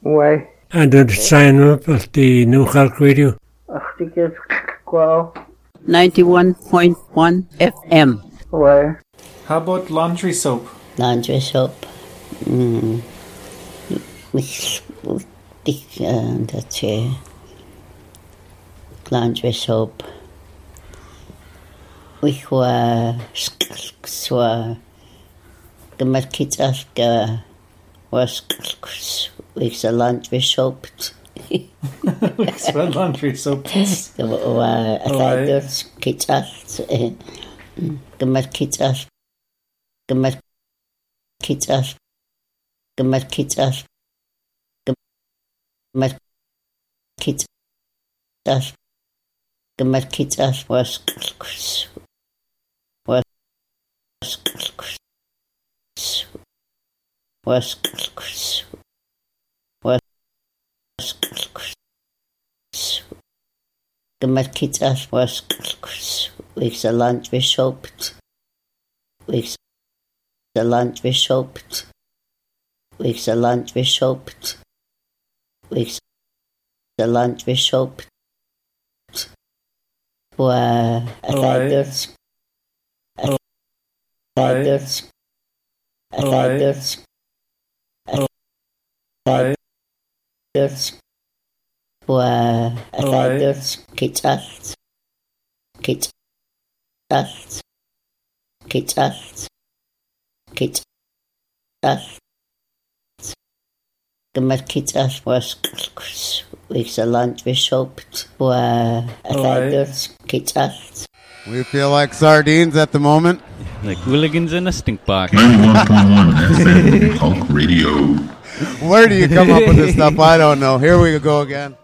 Ouais. And the sign up at the New Cork Radio. Ach, die geht wow. 91.1 FM. Ouais. How about laundry soap? Laundry soap. That's laundry soap. We were so gemerkt was a laundry soap. Laundry soap. Gemerkt weeks a laundry soap. Weeks a laundry soap. Weeks a laundry soap. Weeks a laundry soap. Weeks a laundry soap. We feel like sardines at the moment. Like hooligans in a stink box. 91.1 Talk Radio. Where do you come up with this stuff? I don't know. Here we go again.